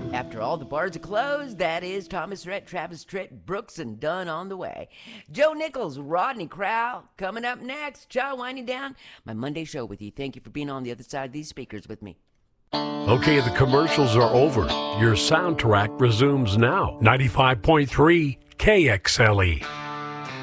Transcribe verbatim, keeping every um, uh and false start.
After all the bars are closed, that is Thomas Rhett, Travis Tritt, Brooks, and Dunn on the way. Joe Nichols, Rodney Crowell, coming up next. Cha, winding down my Monday show with you. Thank you for being on the other side of these speakers with me. Okay, the commercials are over. Your soundtrack resumes now. ninety-five point three K X L E.